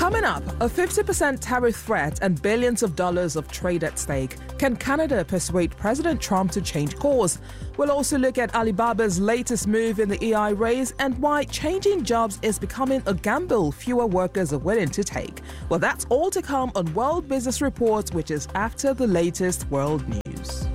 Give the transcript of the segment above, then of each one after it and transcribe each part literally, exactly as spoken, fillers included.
Coming up, a fifty percent tariff threat and billions of dollars of trade at stake. Can Canada persuade President Trump to change course? We'll also look at Alibaba's latest move in the A I race and why changing jobs is becoming a gamble fewer workers are willing to take. Well, that's all to come on World Business Report, which is after the latest world news.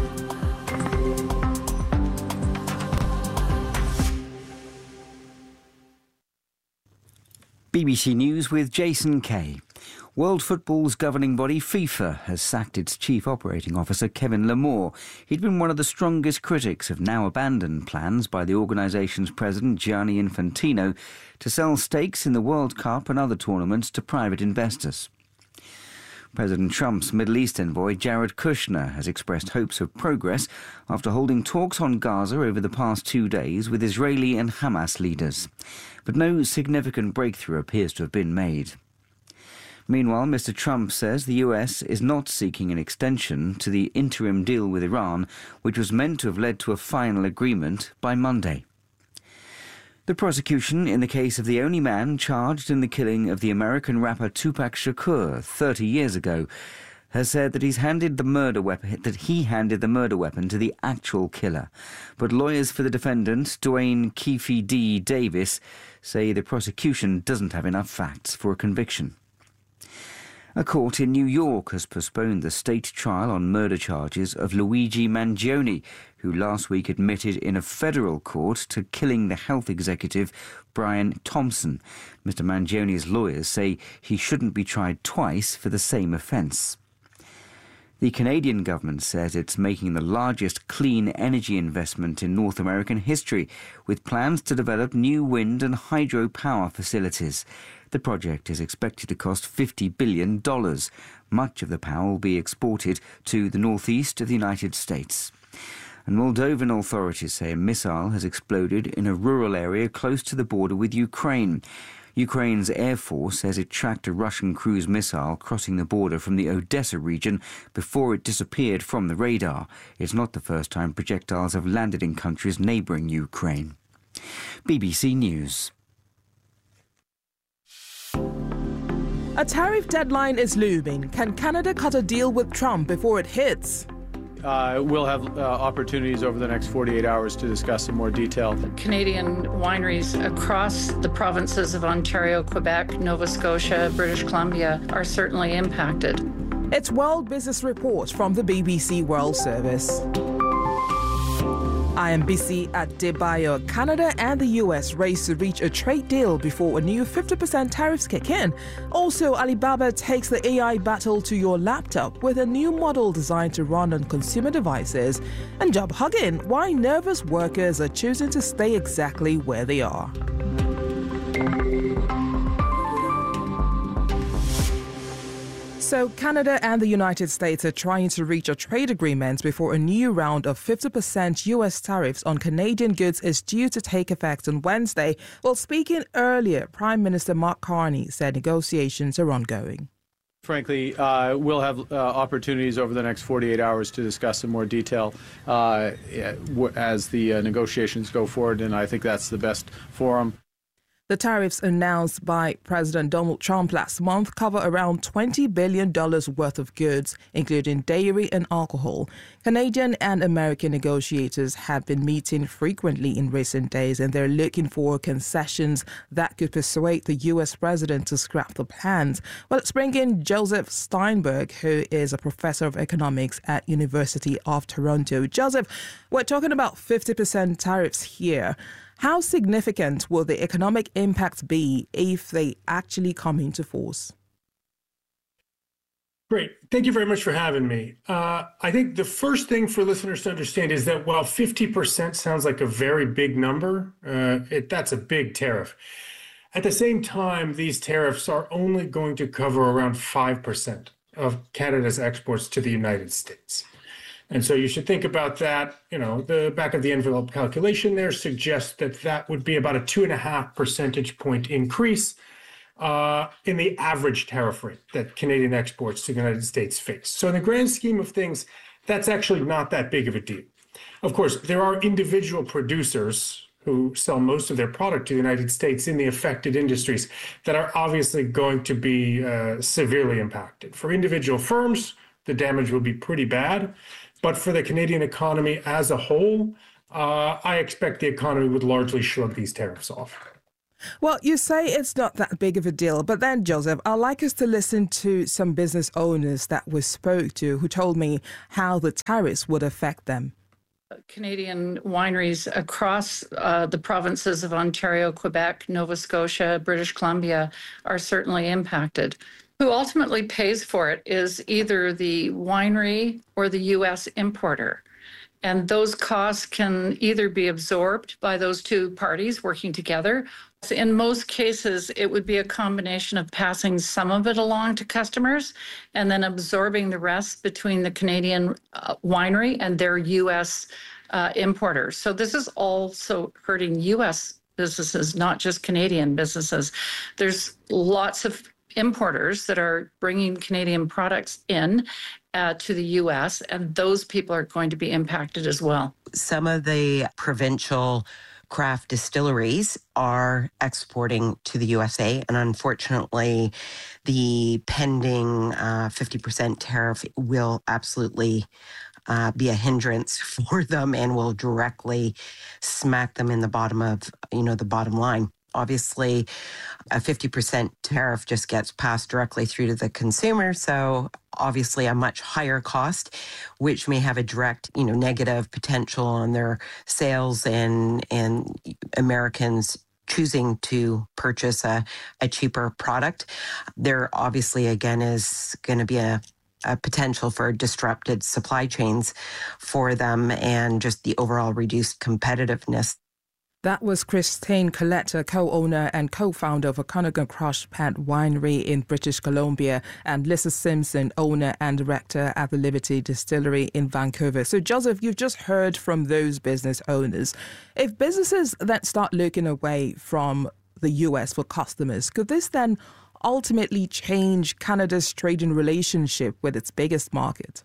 B B C News with Jason Kay. World football's governing body FIFA has sacked its chief operating officer Kevin Lamore. He'd been one of the strongest critics of now abandoned plans by the organisation's president Gianni Infantino to sell stakes in the World Cup and other tournaments to private investors. President Trump's Middle East envoy Jared Kushner has expressed hopes of progress after holding talks on Gaza over the past two days with Israeli and Hamas leaders. But no significant breakthrough appears to have been made. Meanwhile, Mister Trump says the U S is not seeking an extension to the interim deal with Iran, which was meant to have led to a final agreement by Monday. The prosecution in the case of the only man charged in the killing of the American rapper Tupac Shakur thirty years ago has said that he's handed the murder weapon that he handed the murder weapon to the actual killer. But lawyers for the defendant, Dwayne Keefe D. Davis, say the prosecution doesn't have enough facts for a conviction. A court in New York has postponed the state trial on murder charges of Luigi Mangione, who last week admitted in a federal court to killing the health executive Brian Thompson. Mister Mangione's lawyers say he shouldn't be tried twice for the same offence. The Canadian government says it's making the largest clean energy investment in North American history, with plans to develop new wind and hydropower facilities. The project is expected to cost fifty billion dollars. Much of the power will be exported to the northeast of the United States. And Moldovan authorities say a missile has exploded in a rural area close to the border with Ukraine. Ukraine's Air Force says it tracked a Russian cruise missile crossing the border from the Odessa region before it disappeared from the radar. It's not the first time projectiles have landed in countries neighbouring Ukraine. B B C News. A tariff deadline is looming. Can Canada cut a deal with Trump before it hits? Uh, we'll have uh, opportunities over the next forty-eight hours to discuss in more detail. Canadian wineries across the provinces of Ontario, Quebec, Nova Scotia, British Columbia are certainly impacted. It's World Business Report from the B B C World Service. I am busy at Debayo. Canada and the U S race to reach a trade deal before a new fifty percent tariffs kick in. Also, Alibaba takes the A I battle to your laptop with a new model designed to run on consumer devices. And job hugging, why nervous workers are choosing to stay exactly where they are. So Canada and the United States are trying to reach a trade agreement before a new round of fifty percent U S tariffs on Canadian goods is due to take effect on Wednesday. Well, speaking earlier, Prime Minister Mark Carney said negotiations are ongoing. Frankly, uh, we'll have uh, opportunities over the next forty-eight hours to discuss in more detail uh, as the uh, negotiations go forward, and I think that's the best forum. The tariffs announced by President Donald Trump last month cover around twenty billion dollars worth of goods, including dairy and alcohol. Canadian and American negotiators have been meeting frequently in recent days, and they're looking for concessions that could persuade the U S president to scrap the plans. Well, let's bring in Joseph Steinberg, who is a professor of economics at University of Toronto. Joseph, we're talking about fifty percent tariffs here. How significant will the economic impact be if they actually come into force? Great. Thank you very much for having me. Uh, I think the first thing for listeners to understand is that while fifty percent sounds like a very big number, uh, it, that's a big tariff. At the same time, these tariffs are only going to cover around five percent of Canada's exports to the United States. And so you should think about that. You know, the back of the envelope calculation there suggests that that would be about a two and a half percentage point increase uh, in the average tariff rate that Canadian exports to the United States face. So in the grand scheme of things, that's actually not that big of a deal. Of course, there are individual producers who sell most of their product to the United States in the affected industries that are obviously going to be uh, severely impacted. For individual firms, the damage will be pretty bad. But for the Canadian economy as a whole, uh, I expect the economy would largely shrug these tariffs off. Well, you say it's not that big of a deal, but then, Joseph, I'd like us to listen to some business owners that we spoke to who told me how the tariffs would affect them. Canadian wineries across uh, the provinces of Ontario, Quebec, Nova Scotia, British Columbia are certainly impacted. Who ultimately pays for it is either the winery or the U S importer. And those costs can either be absorbed by those two parties working together. In most cases, it would be a combination of passing some of it along to customers and then absorbing the rest between the Canadian uh, winery and their U S uh, importers. So this is also hurting U S businesses, not just Canadian businesses. There's lots of importers that are bringing Canadian products in uh, to the U S, and those people are going to be impacted as well. Some of the provincial craft distilleries are exporting to the U S A, and unfortunately, the pending uh, fifty percent tariff will absolutely uh, be a hindrance for them and will directly smack them in the bottom of, you know, the bottom line. Obviously, a fifty percent tariff just gets passed directly through to the consumer. So obviously a much higher cost, which may have a direct, you know, negative potential on their sales and, and Americans choosing to purchase a, a cheaper product. There obviously, again, is going to be a a potential for disrupted supply chains for them and just the overall reduced competitiveness. That was Christine Coletta, co-owner and co-founder of O'Connagan Crush Pad Winery in British Columbia, and Lisa Simpson, owner and director at the Liberty Distillery in Vancouver. So, Joseph, you've just heard from those business owners. If businesses then start looking away from the U S for customers, could this then ultimately change Canada's trading relationship with its biggest market?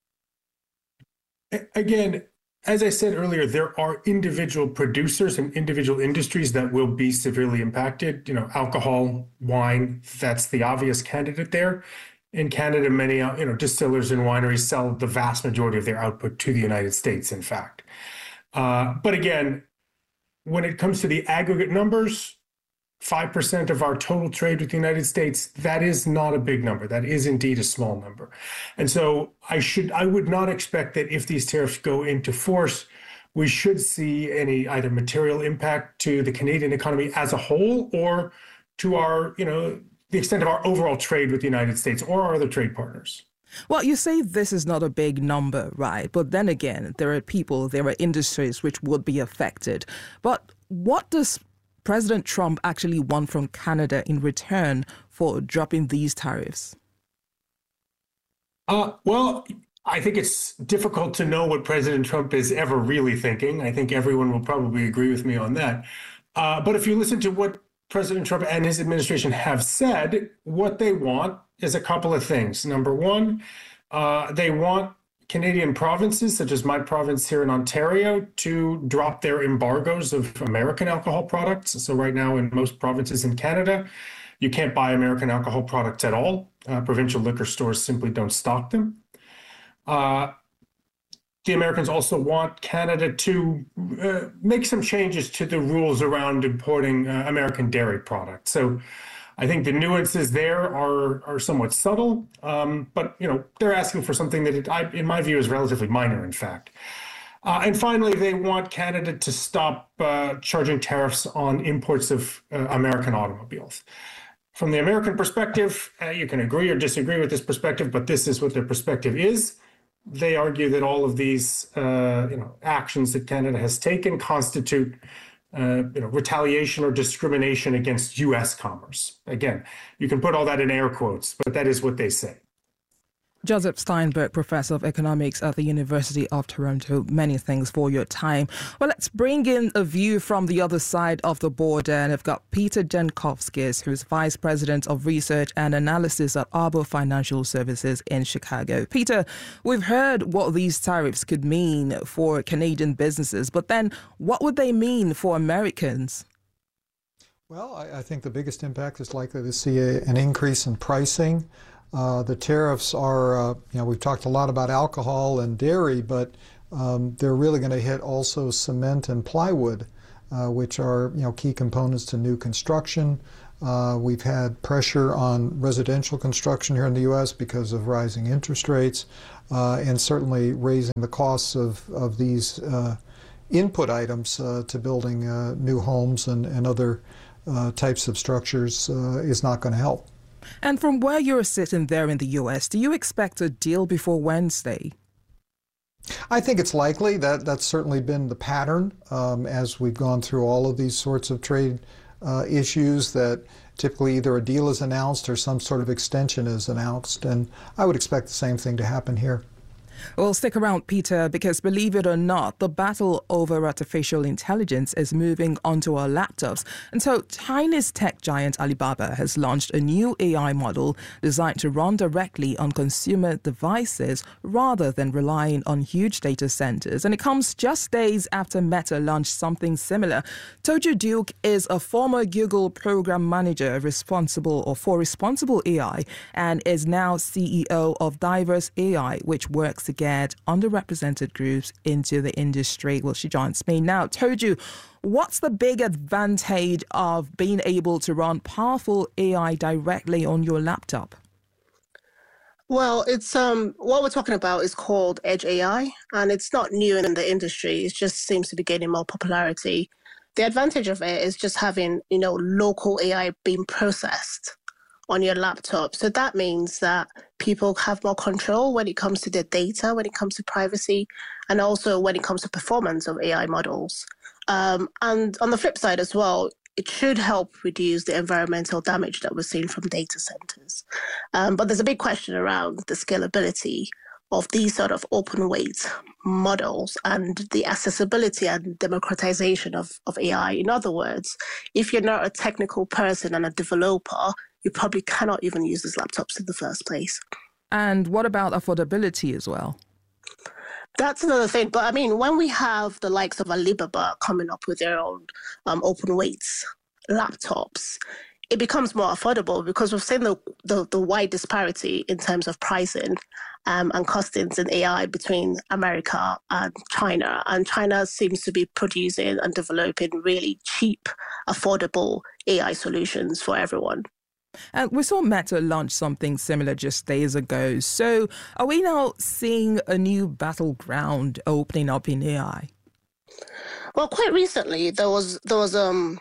Again, as I said earlier, there are individual producers and individual industries that will be severely impacted. You know, alcohol, wine, that's the obvious candidate there. In Canada, many you know distillers and wineries sell the vast majority of their output to the United States, in fact. Uh, but again, when it comes to the aggregate numbers, five percent of our total trade with the United States, that is not a big number. That is indeed a small number. And so I should, I would not expect that if these tariffs go into force, we should see any either material impact to the Canadian economy as a whole or to our, you know, the extent of our overall trade with the United States or our other trade partners. Well, you say this is not a big number, right? But then again, there are people, there are industries which would be affected. But what does President Trump actually want from Canada in return for dropping these tariffs? Uh, well, I think it's difficult to know what President Trump is ever really thinking. I think everyone will probably agree with me on that. Uh, but if you listen to what President Trump and his administration have said, what they want is a couple of things. Number one, uh, they want Canadian provinces, such as my province here in Ontario, to drop their embargoes of American alcohol products. So right now in most provinces in Canada, you can't buy American alcohol products at all. Uh, provincial liquor stores simply don't stock them. Uh, the Americans also want Canada to uh, make some changes to the rules around importing uh, American dairy products. So I think the nuances there are are somewhat subtle, um, but you know they're asking for something that, it, I, in my view, is relatively minor. In fact, uh, and finally, they want Canada to stop uh, charging tariffs on imports of uh, American automobiles. From the American perspective, uh, you can agree or disagree with this perspective, but this is what their perspective is. They argue that all of these, uh, you know, actions that Canada has taken constitute Uh, you know, retaliation or discrimination against U S commerce. Again, you can put all that in air quotes, but that is what they say. Joseph Steinberg, Professor of Economics at the University of Toronto, many thanks for your time. Well, let's bring in a view from the other side of the border. And I've got Peter Jankowskis, who's Vice President of Research and Analysis at Arbor Financial Services in Chicago. Peter, we've heard what these tariffs could mean for Canadian businesses, but then what would they mean for Americans? Well, I, I think the biggest impact is likely to see a, an increase in pricing. Uh, the tariffs are, uh, you know, we've talked a lot about alcohol and dairy, but um, they're really going to hit also cement and plywood, uh, which are, you know, key components to new construction. Uh, we've had pressure on residential construction here in the U S because of rising interest rates, uh, and certainly raising the costs of, of these uh, input items uh, to building uh, new homes and, and other uh, types of structures uh, is not going to help. And from where you're sitting there in the U S, do you expect a deal before Wednesday? I think it's likely. That that's certainly been the pattern um, as we've gone through all of these sorts of trade uh, issues, that typically either a deal is announced or some sort of extension is announced. And I would expect the same thing to happen here. Well, stick around, Peter, because believe it or not, the battle over artificial intelligence is moving onto our laptops. And so Chinese tech giant Alibaba has launched a new A I model designed to run directly on consumer devices rather than relying on huge data centers. And it comes just days after Meta launched something similar. Toju Duke is a former Google program manager responsible or for responsible A I and is now C E O of Diverse A I, which works to get underrepresented groups into the industry. Well, she joins me now. Toju, what's the big advantage of being able to run powerful A I directly on your laptop? Well, it's um what we're talking about is called Edge A I, and it's not new in the industry. It just seems to be gaining more popularity. The advantage of it is just having, you know, local A I being processed on your laptop. So that means that people have more control when it comes to their data, when it comes to privacy, and also when it comes to performance of A I models. Um, and on the flip side as well, it should help reduce the environmental damage that we're seeing from data centers. Um, but there's a big question around the scalability of these sort of open weight models and the accessibility and democratization of, of A I. In other words, if you're not a technical person and a developer, you probably cannot even use these laptops in the first place. And what about affordability as well? That's another thing. But I mean, when we have the likes of Alibaba coming up with their own um, open weights laptops, it becomes more affordable because we've seen the, the, the wide disparity in terms of pricing um, and costings in A I between America and China. And China seems to be producing and developing really cheap, affordable A I solutions for everyone. And we saw Meta launch something similar just days ago. So are we now seeing a new battleground opening up in A I? Well, quite recently, there was there was um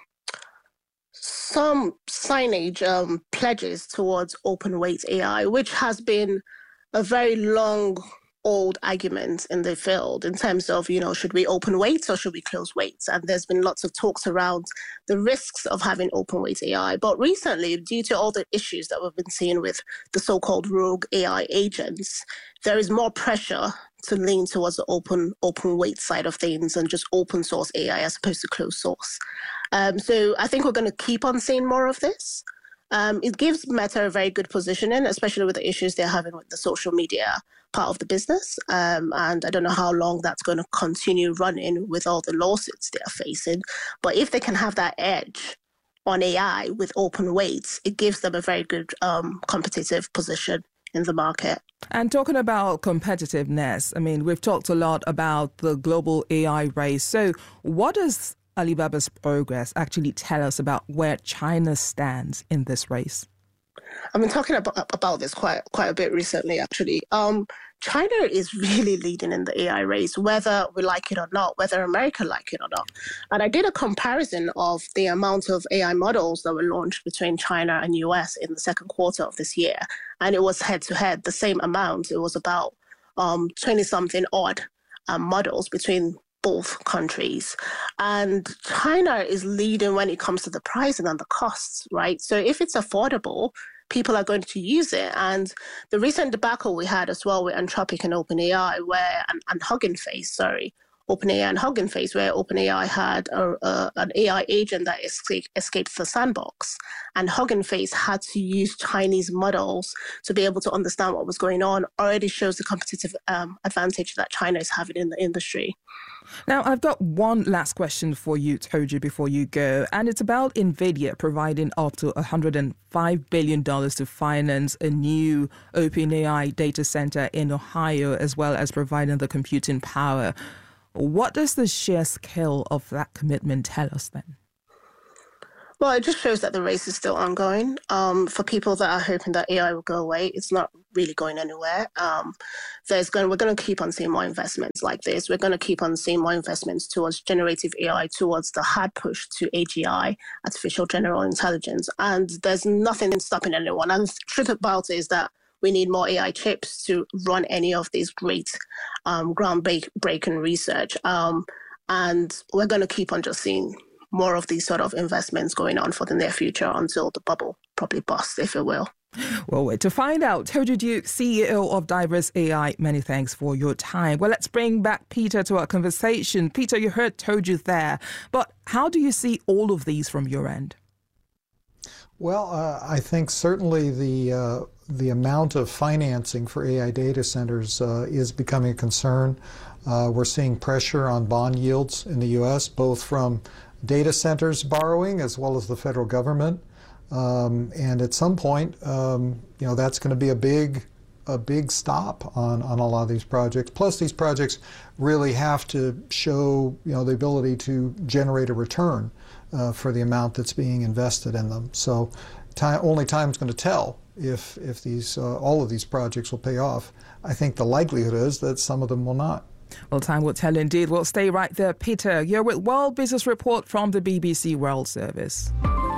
some signage um, pledges towards open weight A I, which has been a very long old argument in the field in terms of, you know, should we open weights or should we close weights? And there's been lots of talks around the risks of having open weight A I. But recently, due to all the issues that we've been seeing with the so-called rogue A I agents, there is more pressure to lean towards the open open weight side of things and just open source A I as opposed to closed source. Um, so I think we're going to keep on seeing more of this. Um, it gives Meta a very good positioning, especially with the issues they're having with the social media part of the business. Um, and I don't know how long that's going to continue running with all the lawsuits they are facing. But if they can have that edge on A I with open weights, it gives them a very good um, competitive position in the market. And talking about competitiveness, I mean, we've talked a lot about the global A I race. So what does Alibaba's progress actually tell us about where China stands in this race? I've been talking about, about this quite quite a bit recently, actually. Um, China is really leading in the A I race, whether we like it or not, whether America like it or not. And I did a comparison of the amount of A I models that were launched between China and U S in the second quarter of this year. And it was head-to-head, the same amount. It was about um, twenty-something odd um, models between both countries. And China is leading when it comes to the pricing and the costs, right? So if it's affordable, people are going to use it. And the recent debacle we had as well with Anthropic and OpenAI, where, and, and Hugging Face, sorry, OpenAI and Hugging Face, where OpenAI had a, a, an A I agent that escaped, escaped the sandbox. And Hugging Face had to use Chinese models to be able to understand what was going on, already shows the competitive um, advantage that China is having in the industry. Now, I've got one last question for you, Toju, before you go, and it's about NVIDIA providing up to one hundred five billion dollars to finance a new OpenAI data center in Ohio, as well as providing the computing power. What does the sheer scale of that commitment tell us then? Well, it just shows that the race is still ongoing. Um, for people that are hoping that A I will go away, it's not really going anywhere. Um, there's going, we're going to keep on seeing more investments like this. We're going to keep on seeing more investments towards generative A I, towards the hard push to A G I, artificial general intelligence. And there's nothing stopping anyone. And the truth about it is that we need more A I chips to run any of these great um, groundbreaking research. Um, and we're going to keep on just seeing more of these sort of investments going on for the near future until the bubble probably busts, if it will. Well, wait to find out. Toju Duke, C E O of Diverse A I, many thanks for your time. Well, let's bring back Peter to our conversation. Peter, you heard Toju there, but how do you see all of these from your end? Well, uh, I think certainly the uh, the amount of financing for A I data centers uh, is becoming a concern. Uh, we're seeing pressure on bond yields in the U S, both from data centers borrowing as well as the federal government. Um, and at some point, um, you know, that's going to be a big, a big stop on, on a lot of these projects. Plus, these projects really have to show, you know, the ability to generate a return uh, for the amount that's being invested in them. So, time, only time's going to tell if if these uh, all of these projects will pay off. I think the likelihood is that some of them will not. Well, time will tell indeed. We'll stay right there. Peter, you're with World Business Report from the B B C World Service.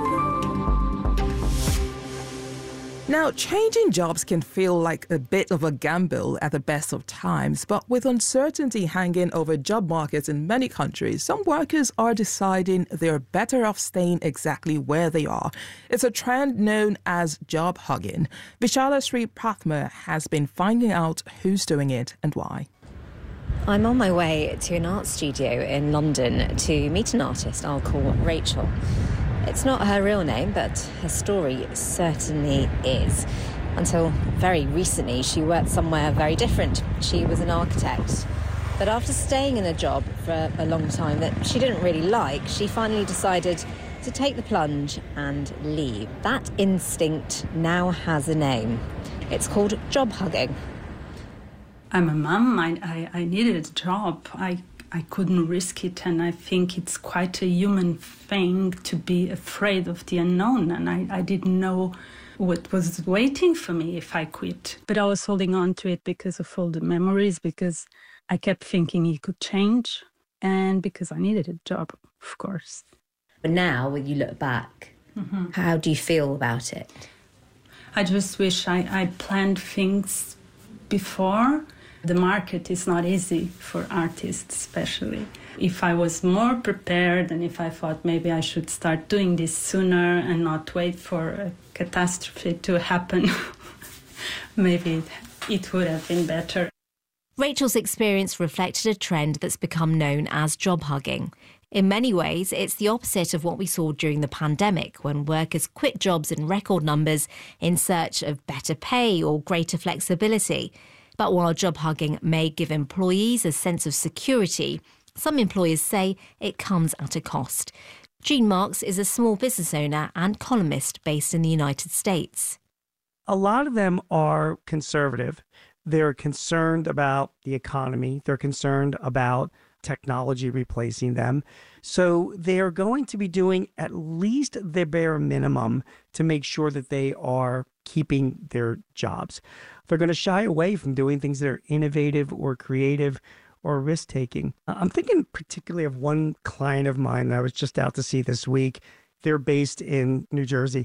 Now, changing jobs can feel like a bit of a gamble at the best of times, but with uncertainty hanging over job markets in many countries, some workers are deciding they're better off staying exactly where they are. It's a trend known as job hugging. Vishala Sri Prathma has been finding out who's doing it and why. I'm on my way to an art studio in London to meet an artist I'll call Rachel. It's not her real name, but her story certainly is. Until very recently, she worked somewhere very different. She was an architect. But after staying in a job for a long time that she didn't really like, she finally decided to take the plunge and leave. That instinct now has a name. It's called job hugging. I'm a mum. I, I, I needed a job. I I couldn't risk it, and I think it's quite a human thing to be afraid of the unknown, and I, I didn't know what was waiting for me if I quit. But I was holding on to it because of all the memories, because I kept thinking it could change, and because I needed a job, of course. But now, when you look back, mm-hmm. how do you feel about it? I just wish I, I planned things before. The market is not easy for artists, especially. If I was more prepared and if I thought maybe I should start doing this sooner and not wait for a catastrophe to happen, maybe it would have been better. Rachel's experience reflected a trend that's become known as job hugging. In many ways, it's the opposite of what we saw during the pandemic, when workers quit jobs in record numbers in search of better pay or greater flexibility. But while job hugging may give employees a sense of security, some employers say it comes at a cost. Jean Marks is a small business owner and columnist based in the United States. A lot of them are conservative. They're concerned about the economy. They're concerned about technology replacing them. So they are going to be doing at least the bare minimum to make sure that they are keeping their jobs. They're going to shy away from doing things that are innovative or creative or risk-taking. I'm thinking particularly of one client of mine that I was just out to see this week. They're based in New Jersey.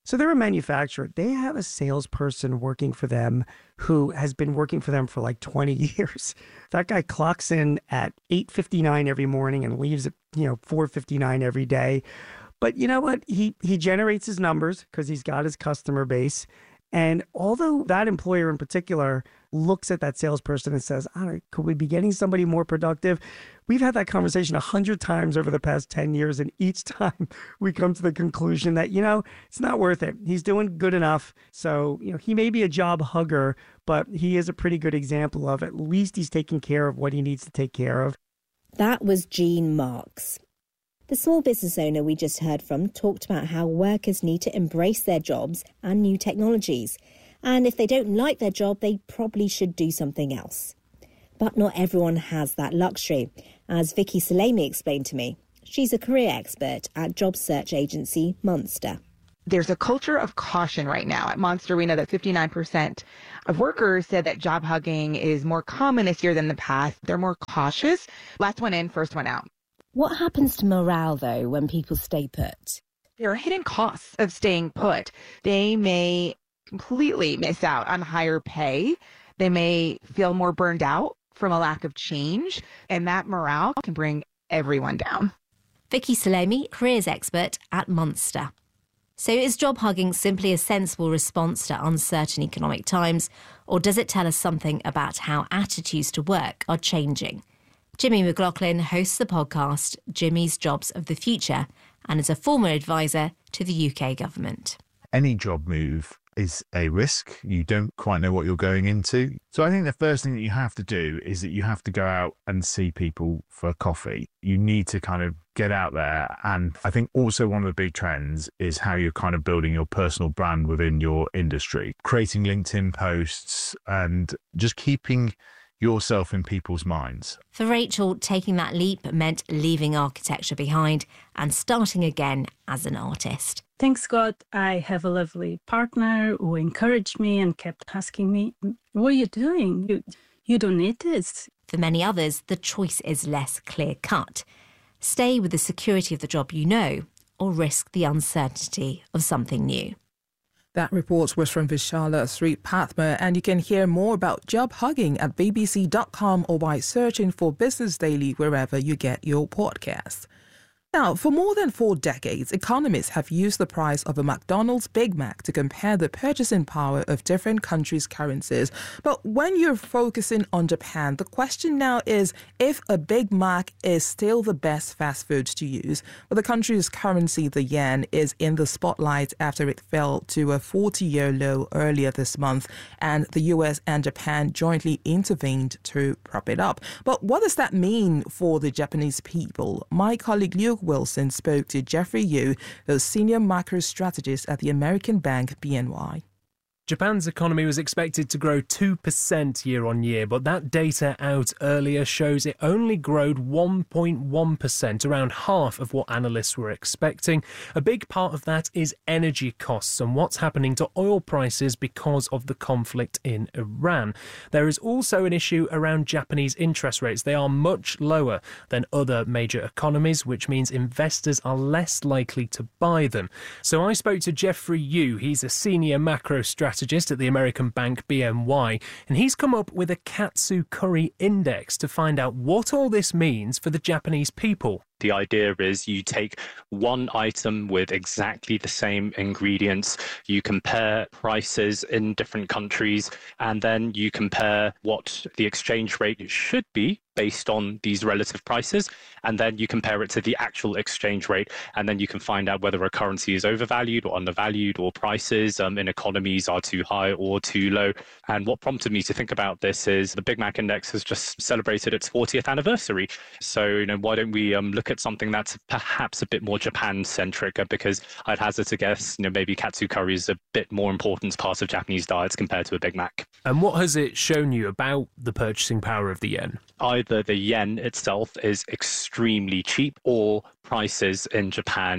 So they're a manufacturer. They have a salesperson working for them who has been working for them for like twenty years. That guy clocks in at eight fifty-nine every morning and leaves at, you know, four fifty-nine every day. But you know what? He he generates his numbers because he's got his customer base. And although that employer in particular looks at that salesperson and says, all right, could we be getting somebody more productive? We've had that conversation a hundred times over the past ten years. And each time we come to the conclusion that, you know, it's not worth it. He's doing good enough. So, you know, he may be a job hugger, but he is a pretty good example of at least he's taking care of what he needs to take care of. That was Jean Marks. The small business owner we just heard from talked about how workers need to embrace their jobs and new technologies. And if they don't like their job, they probably should do something else. But not everyone has that luxury, as Vicky Salemi explained to me. She's a career expert at job search agency Monster. There's a culture of caution right now. At Monster, we know that fifty-nine percent of workers said that job hugging is more common this year than the past. They're more cautious. Last one in, first one out. What happens to morale, though, when people stay put? There are hidden costs of staying put. They may completely miss out on higher pay. They may feel more burned out from a lack of change, and that morale can bring everyone down. Vicky Salemi, careers expert at Monster. So is job hugging simply a sensible response to uncertain economic times, or does it tell us something about how attitudes to work are changing? Jimmy McLaughlin hosts the podcast Jimmy's Jobs of the Future and is a former advisor to the U K government. Any job move is a risk. You don't quite know what you're going into. So I think the first thing that you have to do is that you have to go out and see people for coffee. You need to kind of get out there. And I think also one of the big trends is how you're kind of building your personal brand within your industry, creating LinkedIn posts and just keeping yourself in people's minds. For Rachel, taking that leap meant leaving architecture behind and starting again as an artist. Thanks God, I have a lovely partner who encouraged me and kept asking me, what are you doing? You, you don't need this. For many others, the choice is less clear-cut. Stay with the security of the job you know, or risk the uncertainty of something new. That report was from Vishala Sripathma, and you can hear more about job hugging at b b c dot com or by searching for Business Daily wherever you get your podcasts. Now, for more than four decades, economists have used the price of a McDonald's Big Mac to compare the purchasing power of different countries' currencies. But when you're focusing on Japan, the question now is if a Big Mac is still the best fast food to use. Well, the country's currency, the yen, is in the spotlight after it fell to a forty-year low earlier this month, and the U S and Japan jointly intervened to prop it up. But what does that mean for the Japanese people? My colleague Luke Wilson spoke to Jeffrey Yu, the senior macro strategist at the American bank B N Y. Japan's economy was expected to grow two percent year on year, but that data out earlier shows it only growed one point one percent, around half of what analysts were expecting. A big part of that is energy costs and what's happening to oil prices because of the conflict in Iran. There is also an issue around Japanese interest rates. They are much lower than other major economies, which means investors are less likely to buy them. So I spoke to Jeffrey Yu. He's a senior macro strategist at the American bank B N Y, and he's come up with a Katsu Curry Index to find out what all this means for the Japanese people. The idea is you take one item with exactly the same ingredients, you compare prices in different countries, and then you compare what the exchange rate should be based on these relative prices, and then you compare it to the actual exchange rate, and then you can find out whether a currency is overvalued or undervalued, or prices um, in economies are too high or too low. And what prompted me to think about this is the Big Mac Index has just celebrated its fortieth anniversary. So, you know, why don't we um, look at something that's perhaps a bit more Japan-centric, because I'd hazard to guess, you know, maybe Katsu Curry is a bit more important part of Japanese diets compared to a Big Mac. And what has it shown you about the purchasing power of the yen? Either the yen itself is extremely cheap, or prices in Japan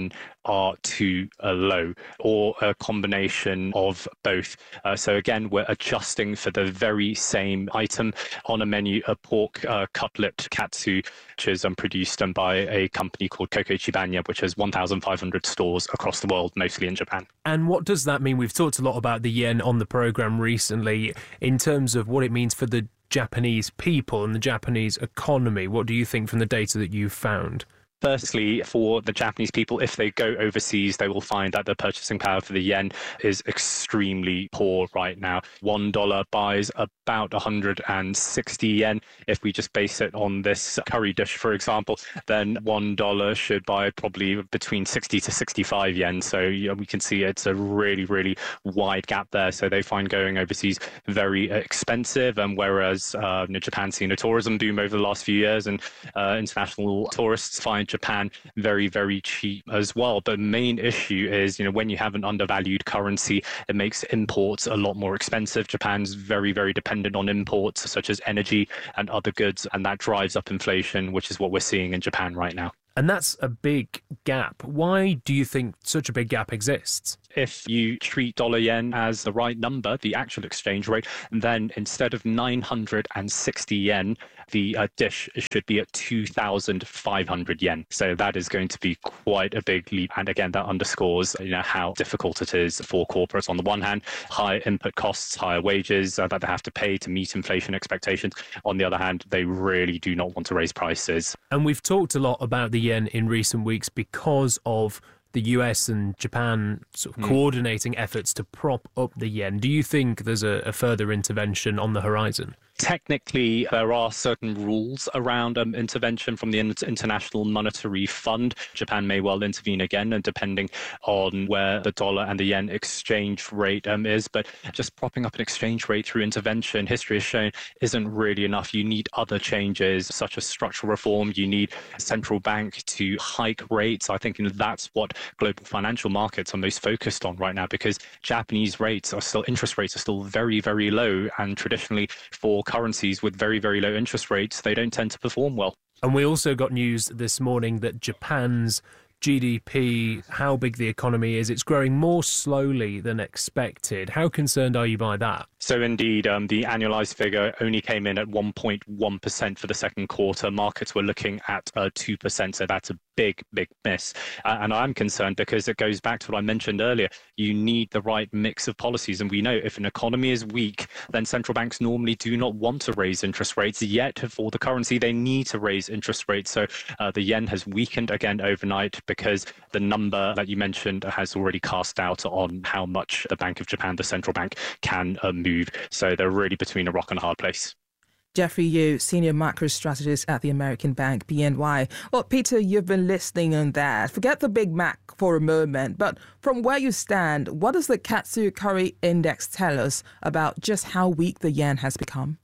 are too uh, low, or a combination of both. Uh, so again, we're adjusting for the very same item on a menu, a pork uh, cutlet katsu, which is um, produced um, by a company called Koko Chibanya, which has one thousand five hundred stores across the world, mostly in Japan. And what does that mean? We've talked a lot about the yen on the programme recently in terms of what it means for the Japanese people and the Japanese economy. What do you think from the data that you've found? Firstly, for the Japanese people, if they go overseas, they will find that the purchasing power for the yen is extremely poor right now. One dollar buys about one hundred sixty yen. If we just base it on this curry dish, for example, then one dollar should buy probably between sixty to sixty-five yen. So you know, we can see it's a really, really wide gap there. So they find going overseas very expensive. And whereas uh, Japan's seen a tourism boom over the last few years, and uh, international tourists find Japan very, very cheap as well. But the main issue is, you know, when you have an undervalued currency, it makes imports a lot more expensive. Japan's very, very dependent on imports such as energy and other goods, and that drives up inflation, which is what we're seeing in Japan right now. And that's a big gap. Why do you think such a big gap exists? If you treat dollar yen as the right number, the actual exchange rate, then instead of nine hundred sixty yen, the uh, dish should be at two thousand five hundred yen. So that is going to be quite a big leap. And again, that underscores, you know, how difficult it is for corporates. On the one hand, higher input costs, higher wages uh, that they have to pay to meet inflation expectations. On the other hand, they really do not want to raise prices. And we've talked a lot about the yen in recent weeks because of the U S and Japan sort of mm. coordinating efforts to prop up the yen. Do you think there's a, a further intervention on the horizon? Technically, there are certain rules around um, intervention from the International Monetary Fund. Japan may well intervene again, and depending on where the dollar and the yen exchange rate um, is. But just propping up an exchange rate through intervention, history has shown, isn't really enough. You need other changes, such as structural reform. You need a central bank to hike rates. I think you know, that's what global financial markets are most focused on right now, because Japanese rates are still, interest rates are still very, very low, and traditionally for currencies with very, very low interest rates, they don't tend to perform well. And we also got news this morning that Japan's G D P, how big the economy is, it's growing more slowly than expected. How concerned are you by that? So indeed, um, the annualized figure only came in at one point one percent for the second quarter. Markets were looking at uh, two percent, so that's a big, big miss. Uh, and I'm concerned because it goes back to what I mentioned earlier. You need the right mix of policies. And we know if an economy is weak, then central banks normally do not want to raise interest rates. Yet for the currency, they need to raise interest rates. So uh, the yen has weakened again overnight because the number that you mentioned has already cast doubt on how much the Bank of Japan, the central bank, can uh, move. So they're really between a rock and a hard place. Jeffrey Yu, Senior Macro Strategist at the American bank, B N Y. Well, Peter, you've been listening on that. Forget the Big Mac for a moment, but from where you stand, what does the Katsu Curry Index tell us about just how weak the yen has become?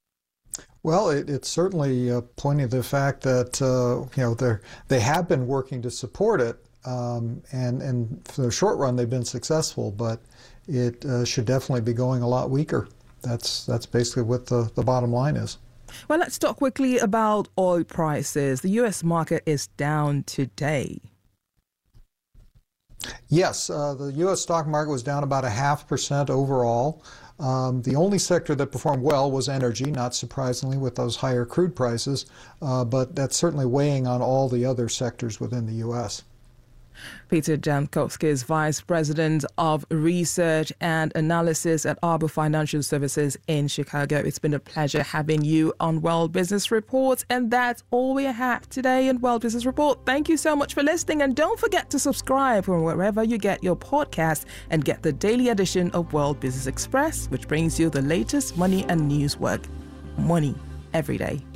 Well, it, it's certainly uh, pointing to the fact that uh, you know they they have been working to support it, um, and and for the short run they've been successful, but it uh, should definitely be going a lot weaker. That's that's basically what the, the bottom line is. Well, let's talk quickly about oil prices. The U S market is down today. Yes, uh, the U S stock market was down about a half percent overall. Um, the only sector that performed well was energy, not surprisingly, with those higher crude prices, uh, but that's certainly weighing on all the other sectors within the U S. Peter Jankowski is Vice President of Research and Analysis at Arbor Financial Services in Chicago. It's been a pleasure having you on World Business Report. And that's all we have today in World Business Report. Thank you so much for listening. And don't forget to subscribe from wherever you get your podcast and get the daily edition of World Business Express, which brings you the latest money and news work. Money every day.